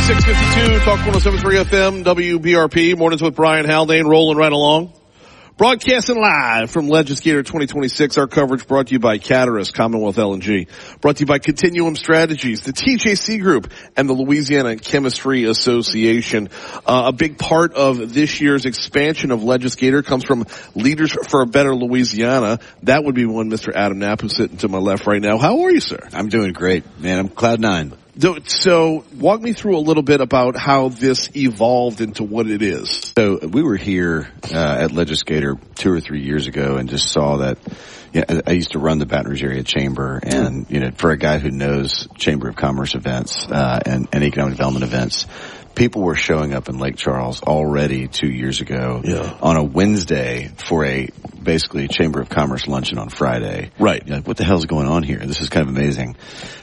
652, Talk 107.3 FM, WBRP. Mornings with Brian Haldane, rolling right along. Broadcasting live from Legislator 2026. Our coverage brought to you by Caterus, Commonwealth LNG. Brought to you by Continuum Strategies, the TJC Group, and the Louisiana Chemistry Association. A big part of this year's expansion of Legislator comes from Leaders for a Better Louisiana. That would be one Mr. Adam Knapp, who's sitting to my left right now. How are you, sir? I'm doing great, man. I'm cloud nine. So walk me through a little bit about how this evolved into what it is. So we were here at Legislator 2 or 3 years ago and just saw that. Yeah, I used to run the Baton Rouge area chamber, and for a guy who knows Chamber of Commerce events and economic development events, people were showing up in Lake Charles already 2 years ago on a Wednesday for basically Chamber of Commerce luncheon on Friday. Right. You're like, what the hell's going on here? This is kind of amazing.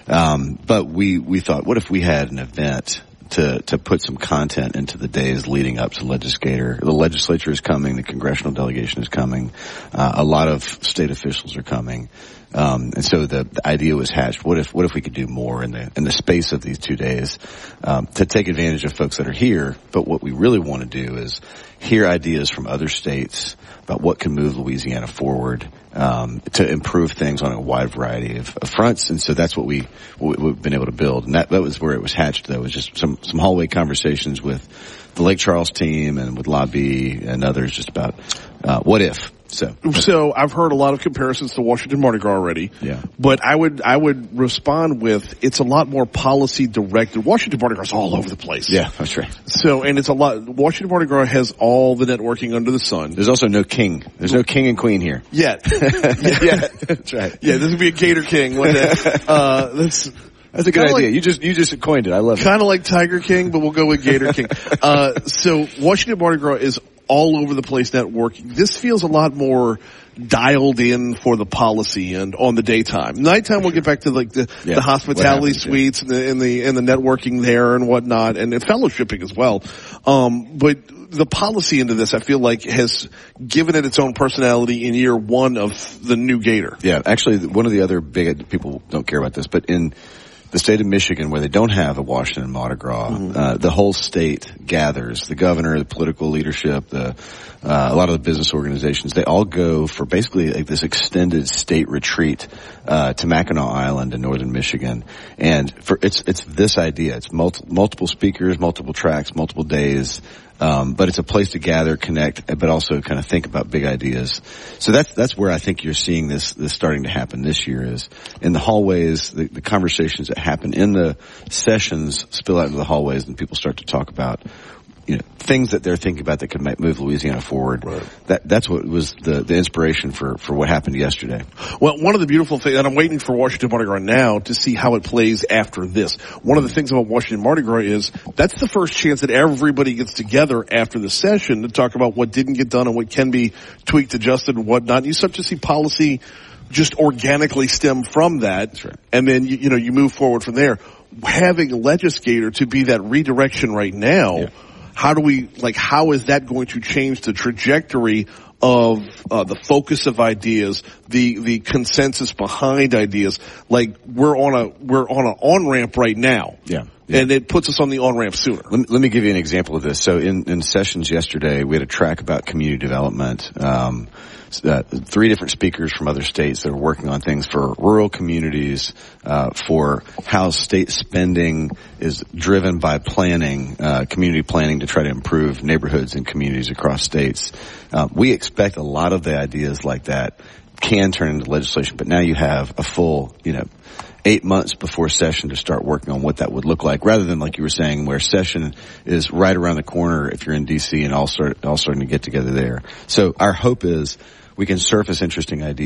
But we thought, what if we had an event to put some content into the days leading up to Legislator? The legislature is coming. The congressional delegation is coming. A lot of state officials are coming. And so the idea was hatched. What if we could do more in the space of these 2 days, to take advantage of folks that are here? But what we really want to do is hear ideas from other states about what can move Louisiana forward, to improve things on a wide variety of fronts. And so that's what we've been able to build. And that was where it was hatched, though, was just some hallway conversations with the Lake Charles team and with Lobby and others just about, what if. So I've heard a lot of comparisons to Washington Mardi Gras already. Yeah. But I would respond with, it's a lot more policy directed. Washington Mardi Gras is all over the place. Yeah, that's right. So, and it's a lot, Washington Mardi Gras has all the networking under the sun. There's also no king. There's no king and queen here. Yet. Yeah, that's right. Yeah, this would be a Gator King one day. That's a good idea. Like, you just coined it. I love it. Kind of like Tiger King, but we'll go with Gator King. So Washington Mardi Gras is all over the place networking. This feels a lot more dialed in for the policy and on the daytime. Nighttime we'll get back to like the hospitality suites and the networking there and whatnot, and fellowshipping as well. But the policy into this, I feel like, has given it its own personality in year one of the new Gator. Yeah, actually, one of the other big, people don't care about this, but in the state of Michigan, where they don't have a Washington Mardi Gras, the whole state gathers. The governor, the political leadership, a lot of the business organizations, they all go for basically like this extended state retreat to Mackinac Island in northern Michigan. And it's this idea. It's multiple speakers, multiple tracks, multiple days. But it's a place to gather, connect, but also kind of think about big ideas. So that's where I think you're seeing this starting to happen this year, is in the hallways, the conversations that happen in the sessions spill out into the hallways, and people start to talk about, things that they're thinking about that could move Louisiana forward. Right. That's what was the inspiration for what happened yesterday. Well, one of the beautiful things, and I'm waiting for Washington Mardi Gras now to see how it plays after this. One of the things about Washington Mardi Gras is that's the first chance that everybody gets together after the session to talk about what didn't get done and what can be tweaked, adjusted, and whatnot. And you start to see policy just organically stem from that. That's right. And then, you move forward from there. Having Legislator to be that redirection right now, yeah. How is that going to change the trajectory of the focus of ideas, the consensus behind ideas? Like we're on an on-ramp right now. Yeah. And it puts us on the on-ramp sooner. Let me give you an example of this. So in sessions yesterday, we had a track about community development. 3 different speakers from other states that are working on things for rural communities, for how state spending is driven by planning, community planning to try to improve neighborhoods and communities across states. We expect a lot of the ideas like that can turn into legislation, but now you have a full, 8 months before session to start working on what that would look like, rather than, like you were saying, where session is right around the corner if you're in D.C. and all starting to get together there. So our hope is we can surface interesting ideas.